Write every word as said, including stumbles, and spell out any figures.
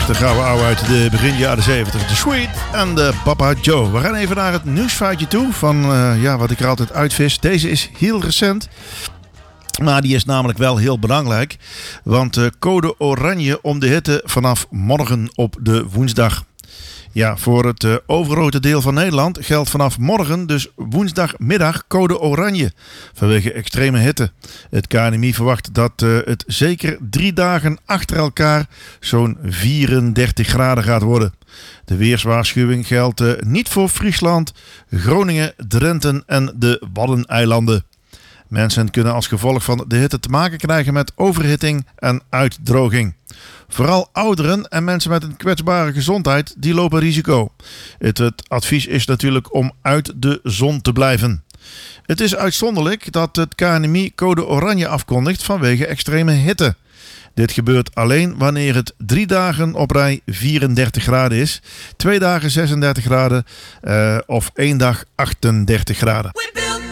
de gouden ouwe uit de begin jaren zeventig. De Sweet en de Papa Joe. We gaan even naar het nieuwsfeitje toe van uh, ja, wat ik er altijd uitvis. Deze is heel recent. Maar die is namelijk wel heel belangrijk. Want uh, code oranje om de hitte vanaf morgen op de woensdag. Ja, voor het uh, overgrote deel van Nederland geldt vanaf morgen, dus woensdagmiddag, code oranje. Vanwege extreme hitte. Het K N M I verwacht dat uh, het zeker drie dagen achter elkaar zo'n vierendertig graden gaat worden. De weerswaarschuwing geldt uh, niet voor Friesland, Groningen, Drenthe en de Waddeneilanden. Mensen kunnen als gevolg van de hitte te maken krijgen met overhitting en uitdroging. Vooral ouderen en mensen met een kwetsbare gezondheid die lopen risico. Het, het advies is natuurlijk om uit de zon te blijven. Het is uitzonderlijk dat het K N M I code oranje afkondigt vanwege extreme hitte. Dit gebeurt alleen wanneer het drie dagen op rij vierendertig graden is, twee dagen zesendertig graden uh, of één dag achtendertig graden.